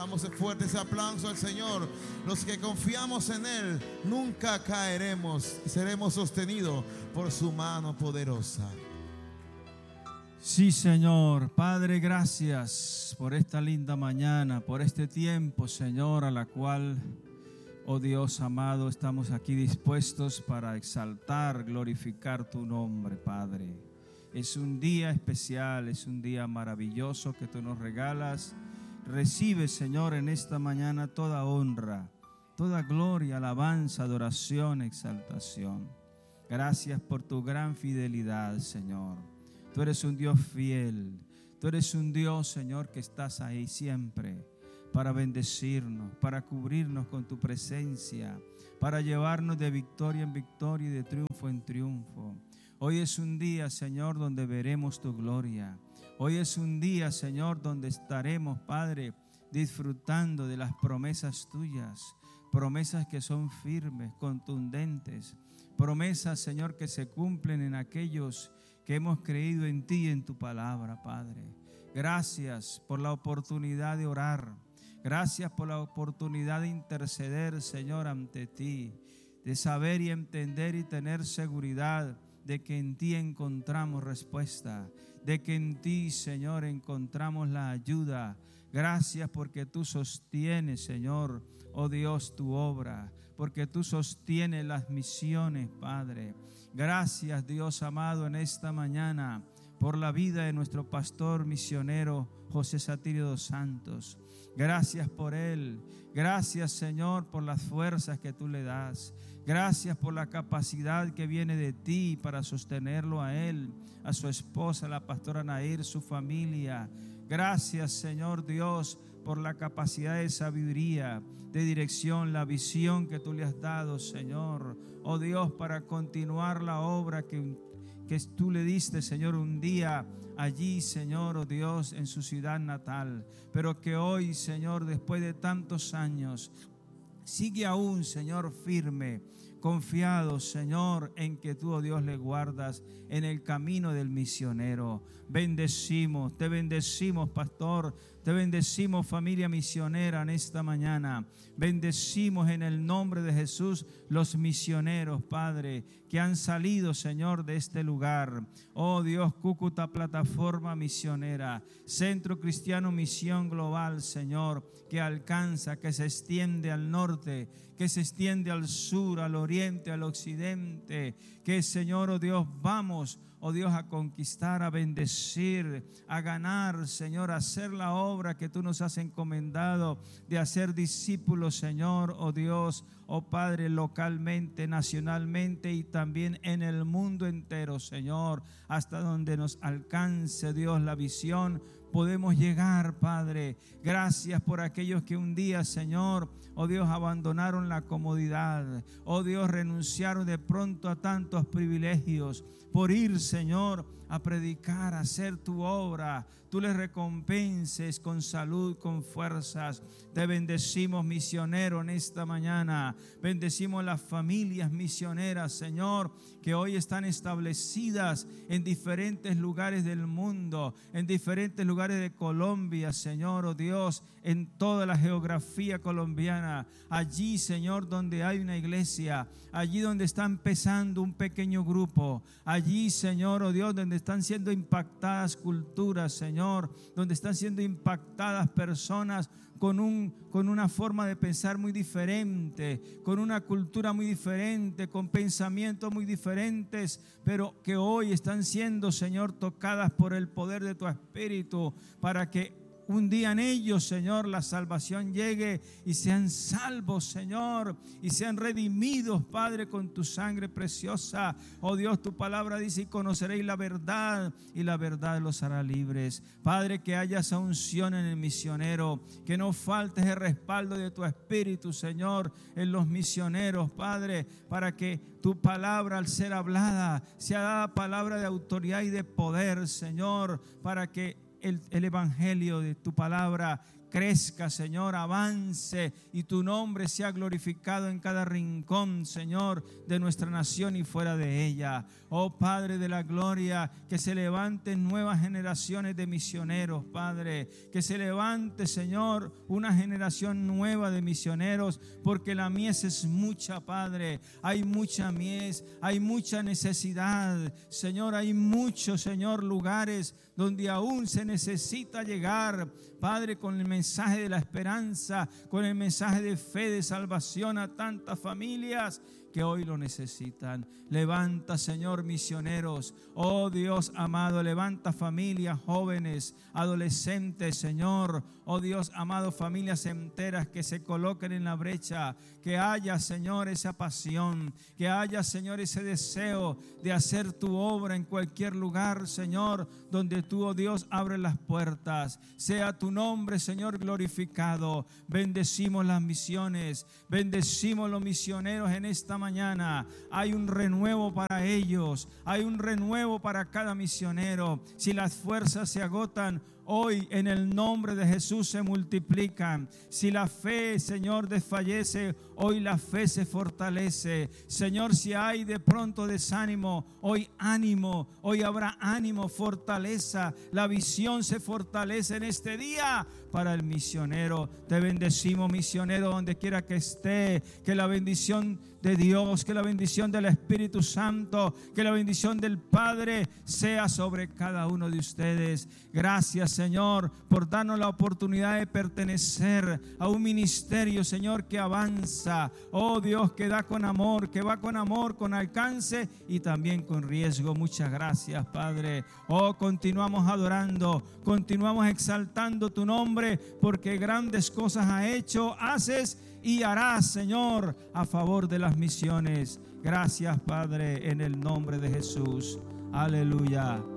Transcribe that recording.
Damos fuerte ese aplauso al Señor. Los que confiamos en Él nunca caeremos y seremos sostenidos por su mano poderosa. Sí, Señor. Padre, gracias por esta linda mañana, por este tiempo, Señor, a la cual, oh Dios amado, estamos aquí dispuestos para exaltar, glorificar tu nombre, Padre. Es un día especial, es un día maravilloso que tú nos regalas. Recibe, Señor, en esta mañana toda honra, toda gloria, alabanza, adoración, exaltación. Gracias por tu gran fidelidad, Señor. Tú eres un Dios fiel. Tú eres un Dios, Señor, que estás ahí siempre para bendecirnos, para cubrirnos con tu presencia, para llevarnos de victoria en victoria y de triunfo en triunfo. Hoy es un día, Señor, donde veremos tu gloria. Hoy es un día, Señor, donde estaremos, Padre, disfrutando de las promesas tuyas, promesas que son firmes, contundentes, promesas, Señor, que se cumplen en aquellos que hemos creído en ti y en tu palabra, Padre. Gracias por la oportunidad de orar. Gracias por la oportunidad de interceder, Señor, ante ti, de saber y entender y tener seguridad de que en ti encontramos respuesta, de que en ti, Señor, encontramos la ayuda. Gracias porque tú sostienes, Señor, oh Dios, tu obra, porque tú sostienes las misiones, Padre. Gracias, Dios amado, en esta mañana por la vida de nuestro pastor misionero José Satirio dos Santos. Gracias por él. Gracias, Señor, por las fuerzas que tú le das. Gracias por la capacidad que viene de ti para sostenerlo a él, a su esposa, la pastora Nair, su familia. Gracias, Señor Dios, por la capacidad de sabiduría, de dirección, la visión que tú le has dado, Señor. Oh Dios, para continuar la obra que tú le diste, Señor, un día allí, Señor, oh Dios, en su ciudad natal. Pero que hoy, Señor, después de tantos años, sigue aún, Señor, firme, confiado, Señor, en que tú, oh Dios, le guardas en el camino del misionero. Bendecimos, te bendecimos, pastor, te bendecimos, familia misionera, en esta mañana. Bendecimos en el nombre de Jesús los misioneros, Padre, que han salido, Señor, de este lugar. Oh Dios, Cúcuta Plataforma Misionera, Centro Cristiano Misión Global, Señor, que alcanza, que se extiende al norte, que se extiende al sur, al oriente, al occidente. Que, Señor, oh Dios, vamos, oh Dios, a conquistar, a bendecir, a ganar, Señor, a hacer la obra que tú nos has encomendado de hacer discípulos, Señor, oh Dios, oh Padre, localmente, nacionalmente y también en el mundo entero, Señor, hasta donde nos alcance, Dios, la visión. Podemos llegar, Padre. Gracias por aquellos que un día, Señor, oh Dios, abandonaron la comodidad. Oh Dios, renunciaron de pronto a tantos privilegios por ir, Señor, a predicar, a hacer tu obra. Tú les recompenses con salud, con fuerzas. Te bendecimos, misionero, en esta mañana. Bendecimos las familias misioneras, Señor, que hoy están establecidas en diferentes lugares del mundo, en diferentes lugares de Colombia, Señor, oh Dios, en toda la geografía colombiana. Allí, Señor, donde hay una iglesia, allí donde está empezando un pequeño grupo, allí, Señor, oh Dios, donde están siendo impactadas culturas, Señor, donde están siendo impactadas personas con una forma de pensar muy diferente, con una cultura muy diferente, con pensamientos muy diferentes, pero que hoy están siendo, Señor, tocadas por el poder de tu Espíritu, para que un día en ellos, Señor, la salvación llegue y sean salvos, Señor, y sean redimidos, Padre, con tu sangre preciosa. Oh Dios, tu palabra dice: y conoceréis la verdad, y la verdad los hará libres. Padre, que haya esa unción en el misionero, que no falte el respaldo de tu Espíritu, Señor, en los misioneros, Padre, para que tu palabra, al ser hablada, sea dada palabra de autoridad y de poder, Señor, para que el evangelio de tu palabra crezca, Señor, avance y tu nombre sea glorificado en cada rincón, Señor, de nuestra nación y fuera de ella. Oh Padre de la gloria, que se levanten nuevas generaciones de misioneros, Padre, que se levante, Señor, una generación nueva de misioneros, porque la mies es mucha, Padre. Hay mucha mies, hay mucha necesidad, Señor, hay muchos, Señor, lugares donde aún se necesita llegar, Padre, con el mensaje de la esperanza, con el mensaje de fe, de salvación a tantas familias que hoy lo necesitan. Levanta, Señor, misioneros. Oh Dios amado, levanta familias jóvenes, adolescentes, Señor. Oh Dios amado, familias enteras que se coloquen en la brecha. Que haya, Señor, esa pasión. Que haya, Señor, ese deseo de hacer tu obra en cualquier lugar, Señor, donde tú, oh Dios, abres las puertas. Sea tu nombre, Señor, glorificado. Bendecimos las misiones. Bendecimos los misioneros en esta mañana. Hay un renuevo para ellos, hay un renuevo para cada misionero. Si las fuerzas se agotan, hoy en el nombre de Jesús se multiplican. Si la fe, Señor, desfallece, hoy la fe se fortalece. Señor, si hay de pronto desánimo, hoy ánimo, hoy habrá ánimo, fortaleza. La visión se fortalece en este día para el misionero. Te bendecimos, misionero, donde quiera que esté. Que la bendición de Dios, que la bendición del Espíritu Santo, que la bendición del Padre sea sobre cada uno de ustedes. Gracias, Señor, por darnos la oportunidad de pertenecer a un ministerio, Señor, que avanza. Oh Dios, que da con amor, que va con amor, con alcance y también con riesgo. Muchas gracias, Padre. Oh, continuamos adorando, continuamos exaltando tu nombre, porque grandes cosas has hecho, haces y harás, Señor, a favor de las misiones. Gracias, Padre, en el nombre de Jesús. Aleluya.